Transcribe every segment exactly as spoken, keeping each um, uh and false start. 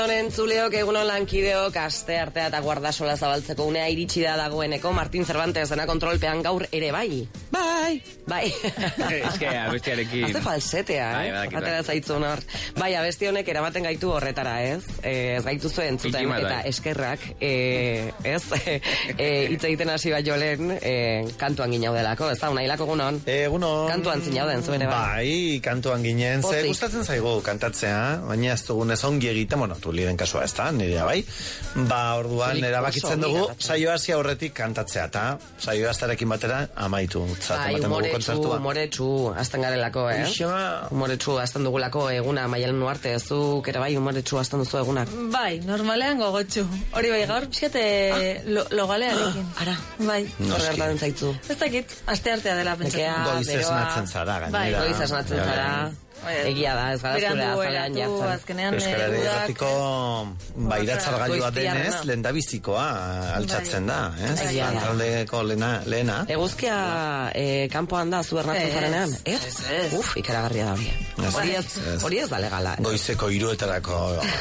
Entzuleok, egunon lankideok, aste artea eta guardasola zabaltzeko unea iritsi da dagoeneko. Martin Cervantes dena kontrolpean gaur ere bai. Bai. Bai. Eske, abestiarekin. Haze falsetea, bai, eh? badakit, Atera zaitzun hor. Bai, abesti honek eramaten gaitu horretara, ez? Eh, ez gaitu zuen entzuten, Ikimat, eta bai. eskerrak, eh, ez? Eh, hitz egiten hasi bat jolen, eh, kantuan ginaudelako, ez da, unailako egunon? Egunon. Kantuan zinauden zuen, bai. Bai, kantuan ginen, ze Pozik. gustatzen zaigu kantatzea, baina ez dugun ez ongi egiten, bueno, tu liren kasua ez da, nirea bai. Ba, orduan, Tulik erabakitzen oso dugu, ongi saio hasi aurretik kantatzea, eta saio astarekin batera amaitu. Zat, Bai, ematen dugu umoretsu, kontzertua. umoretsu, azten garelako, eh? Uxa. Umoretsu, azten dugulako eguna, Maialen Nuarte, ez duk ere bai, umoretsu azten duzu egunak. Bai, normalean gogotxu. Hori bai, gaur pixkate lo, logalearekin. Ara. Bai. Zer gertatzen zaitzu. Ez dakit, aste artea dela pentsatzen. Nekea, Goiz beroa. esnatzen zara, gainera. Bai, Goiz esnatzen Ja, zara. Bai. Egia da, ez gara zure Berandu azalean eratu, jartzen. azkenean Euskarari udak- erratiko bairatzargailua Goiztiarrena. denez, lehendabizikoa altxatzen da, ez? Egia da. Taldeko lehena. lehena. Eguzkia eh, kanpoan da, zu ernatzen Ez. zarenean? Ez? Ez, ez. Uf, ikaragarria da hori. Ez. Hori ez, Ez. hori ez da legala. eh? Goizeko hiruetarako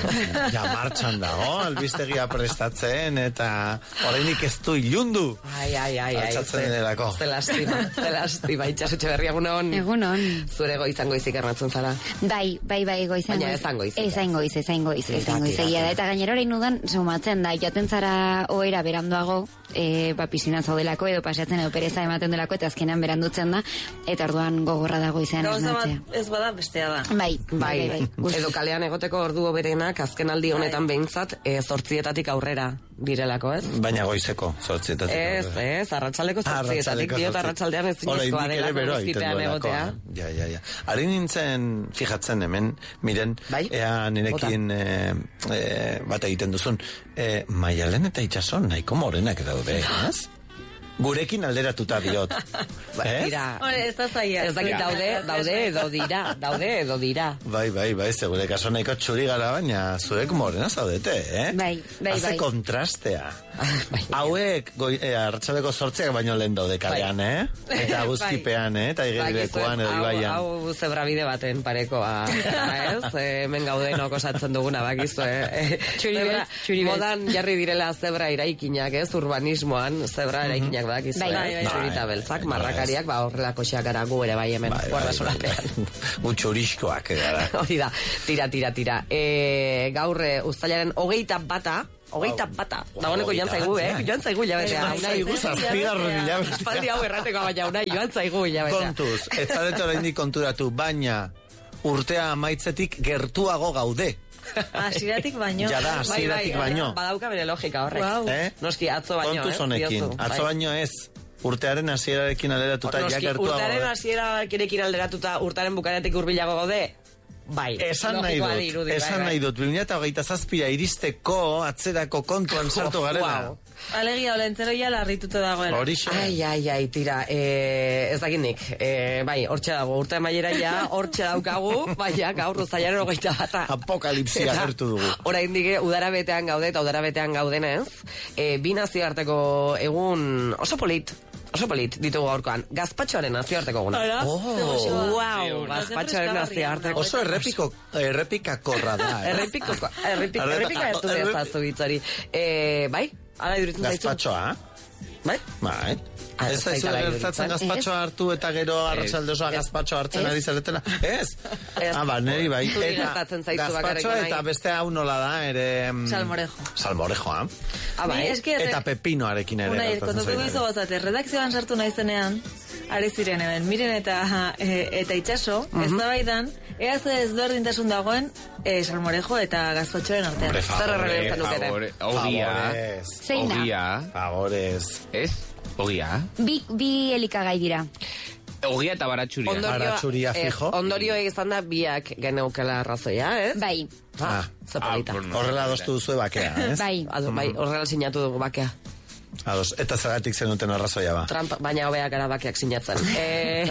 ja martxan dago, albistegia prestatzen, eta oraindik ez du ilundu. Ai, ai, ai, ai. Altxatzen ze- denerako. Ze lastima, ze lastima. Itxasotxe berri egunon. Egunon. Zure goizan goizik ernatzen zara. Bai, bai, bai, goizan. Baina goiz. ez zangoiz. Ezain goiz, ezain goiz, ezain goiz. Tira, Egia da, tira. eta gainera orain udan, sumatzen da, joaten zara oera beranduago, e, ba, pisinan zaudelako, edo paseatzen edo pereza ematen delako, eta azkenan berandutzen da, eta orduan gogorra da goizean Gauza esnatzea. bat ez bada bestea da. Bai, bai, bai, bai. Gust- Edo kalean egoteko ordu hoberenak azken aldi honetan behintzat e, zortzietatik aurrera direlako, ez? Baina goizeko, zortzietatik. Ez, ez, arratsaldeko zortzietatik, Arratsaldeko diot zortzi. arratsaldean ez zinezkoa Oraindik ere dela beroa egiten eguzkipean duelako, egotea. eh? Ja, ja, ja. Ari nintzen, fijatzen hemen, miren, Bai? ea nirekin eh, eh, bat egiten duzun, eh, Maialen eta Itxason nahiko morenak daude, ez? Gurekin alderatuta diot. Ba, Ez? Tira, Hore, ez da zaila. ez dakit daude, daude edo dira, daude edo dira. Bai, bai, bai, ze gure kaso nahiko txuri gara, baina zuek morena zaudete, eh? Bai, bai, Haze bai. kontrastea. Bai. Hauek, goi, eh, arratsaldeko zortziak baino lehen daude kalean, eh? Eta guzkipean, eh? Eta igerilekoan edo Hau- ibaian. Hau zebrabide baten parekoa, ez? Eh, hemen gaudenok osatzen duguna bakizu, eh? Txuri Zebra- beltz, txuri beltz. Modan jarri direla zebra eraikinak, ez? Urbanismoan, zebra eraikinak bakizu, Bai, eh? bai, bai. Txurita beltzak, marrakariak, ba horrelako gara gu ere bai hemen, Bai, bai, guardasolapean. bai, bai. Gu txuriskoak gara. Hori da, tira, tira, tira. E, gaur eh, uztailaren hogeita bata, hogeita bata. Dagoeneko joan zaigu, eh? Joan zaigu hilabetea. Joan zaigu zazpigarren hilabetea. Aspaldi hau errateko baina unai, joan zaigu hilabetea. Kontuz, ez zarete oraindik konturatu, baina urtea amaitzetik gertuago gaude. Hasieratik baino. Jada, Bai, hasieratik bai, baino. Badauka bere logika horrek. Guau. Eh? Noski, atzo baino, Kontuz eh? honekin, diozu. atzo Bai. baino ez. Urtearen hasierarekin alderatuta ja Noski, gertuago. urtaren gaude. hasierarekin alderatuta, urtaren bukaretik hurbilago gaude, bai. Esan nahi Logikoa dut, dirudi, esan bai, bai. nahi dut, bi mila hogeita zazpira iristeko atzerako kontuan sartu garela. Wow. Alegia, olentzero ya larrituta dagoela. Horixe. Ai, ai, ai, tira, eh, ez dakit nik, eh, bai, hortxe dago, urte amaiera ja, hortxe daukagu, baina gaur uztailaren hogeita bata. Apokalipsia Eta gertu dugu. Oraindik udara betean gaude eta udara betean gaudenez, eh, bi nazioarteko egun oso polit, oso polit ditugu gaurkoan, gazpatxoaren nazioarteko eguna. Hala? Oh. Wow, gazpatxoaren nazioarteko. Oso errepiko, errepikakorra da. eh? Errepiko, errepik, errepika hartu Errep- dezazu hitzari. Eh, bai, ala iruditzen zaizu? Gazpatxoa, Bai? bai. Ah, Ez ez da zaitala gertatzen iruditzen. gazpatxoa hartu eta gero arratsalde osoa gazpatxoa hartzen ari zaretela. Ez? Ez. Ah, ba, neri bai. Zuri Eta gertatzen zaizu bakarrik gazpatxoa nahi. eta beste hau nola da, ere... mm, Salmorejo. Salmorejoa. Ah, bai. Ni eske erre- Eta pepinoarekin ere Unai, gertatzen kontatuko zaigu. izo gozate, redakzioan sartu naizenean, ari ziren hemen, miren eta e, eta itxaso, ez da baidan, ea ze ezberdintasun dagoen e, salmorejo eta gazpatxoren artean. Hombre, Zer favore, errebeltzen lukete? Favore, ogia. Favorez. Zein da? Ogia. Favorez. Ez? Ogia. Bi, bi elikagai dira. Ogia eta baratxuria. Baratxuria eh, fijo. Ondorio izan da biak geneukela arrazoia, ez? Bai, Ah, Zapolita. Ah, bueno. horrela adostu duzu bakea, ez? bai. Ado, bai, horrela sinatu dugu bakea. Ados, eta zergatik zenuten arrazoia ba. Trump, baina hobeak gara bakeak sinatzen. Eh,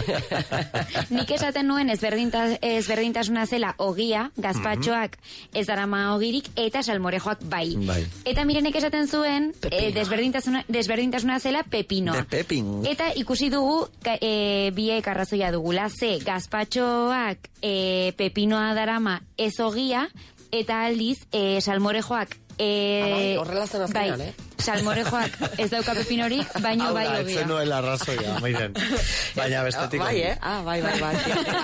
Nik esaten nuen ezberdinta, ezberdintasuna zela ogia, gazpatxoak ez darama ogirik, eta salmorejoak bai. Bai. Eta mirenek esaten zuen Pepino. eh, desberdintasuna, desberdintasuna zela pepinoa. De pepin. Eta ikusi dugu ka- e, biek arrazoia dugula, ze gazpatxoak e, pepinoa darama ez ogia, eta aldiz, e, salmorejoak e, Ah, bai, horrela zen azkenean, bai, eh? salmorejoak ez dauka pepinorik, baino bai Ez ogia. zenuela arrazoia, miren. Baina bestetik. Bai, eh? Ah, bai, bai, bai.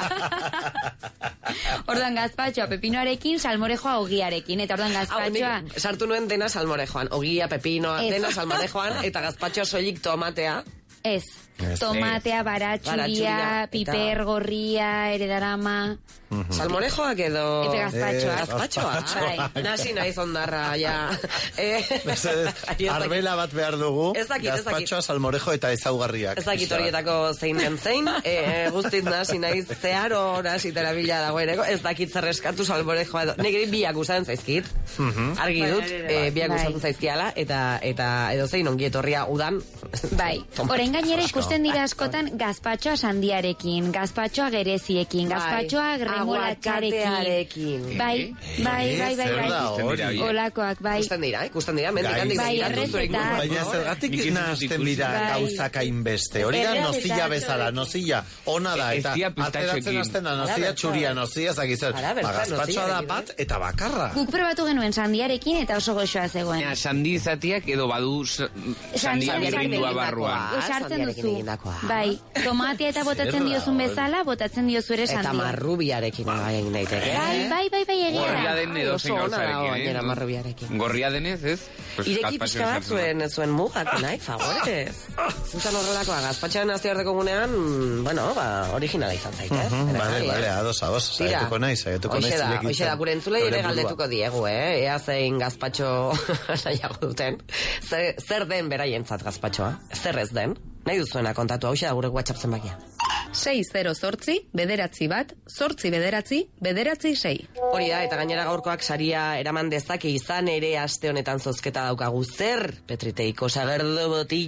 Orduan gazpatxoa pepinoarekin, salmorejoa ogiarekin, eta orduan Hau, gazpatxoa... nik sartu nuen dena salmorejoan. Ogia, pepinoa, Ez. dena salmorejoan, eta gazpatxoa soilik tomatea. Ez, Ez. tomatea, Baratxuria, baratxuria, eta- piper, gorria, eredarama... Salmorejoak edo... Epe gazpatxoa. Eh, Gazpatxoa. gazpatxoa. Bai, nasi naiz ondarra, ja. Eh, Mesedez, ez dakit- arbela bat behar dugu, Ez dakit, ez dakit. gazpatxoa, salmorejo eta ezaugarriak. Ez dakit horietako zein den zein, e, guztit nasi naiz zeharo nasi terabila dagoeneko, ez dakit zer eskatu salmorejoa edo. Negri biak gustatzen zaizkit, argi Bai, dut, bai, bai. e, biak Bai. gustatzen zaizkiala, eta eta edo zein ongi etorria udan. Bai, orain gainera ikusten dira askotan gazpatxoa sandiarekin, gazpatxoa gereziekin, gazpatxoa gremolatxarekin. Aguakatearekin. Bai, bai, bai, bai, Zer bai. da hori? Olakoak, bai. Ikusten dira, ikusten dira, mendik Gai. handik Bai, begiratu errezetak. zure inguruan. Baina zergatik Nik ez dut nahazten ikusi. dira Bai. gauzak hainbeste. Hori da Errezetak nozilla bezala, hori. nozilla, ona da, Ez eta dira ateratzen pistachoekin. azten da, Ara, nozilla bertza. txuria, nozilla zakizer. Ara, bertza, Ba, gazpatxoa da nozillarekin, bat eta bakarra. Guk probatu genuen sandiarekin eta oso goxoa zegoen. Ja, sandi zatiak edo badu sa- sandia Sandiarekin birrindua egindakoa. barruan. Ah, Esartzen sandiarekin duzu. egindakoa. Bai, tomatea eta botatzen Zer da diozun hori? bezala, botatzen diozu ere Eta sandia. marrubiarekin egin daiteke. Bai, bai, bai, bai, egia Gorria da. den edo Oso zein ona dago gauzarekin, gainera, eh? marrubiarekin. Gorria denez, ez? Pues Ireki gazpatxoan pixka bat sartzen da. zuen, zuen mugak, nahi, favorez. Zuzan horrelakoa, gazpatxaren nazioarteko gunean, bueno, ba, originala izan zaitez. Bale, Bai, bale, eh? ados, ados, Tira. saiatuko naiz, saiatuko naiz Hoxe da, zilegitzen. hoxe da, gure entzulei Zure ere burua. galdetuko diegu, eh? Ea zein gazpatxo nahiago duten. Zer, zer den beraientzat gazpatxoa? Zer ez den? Nahi duzuena kontatu, hoxe da gure WhatsApp zenbakia. sei zero zortzi, bederatzi bat, zortzi bederatzi, bederatzi sei. Hori da, eta gainera gaurkoak saria eraman dezake izan ere aste honetan zozketa daukagu zer, Petriteiko sagerdo boti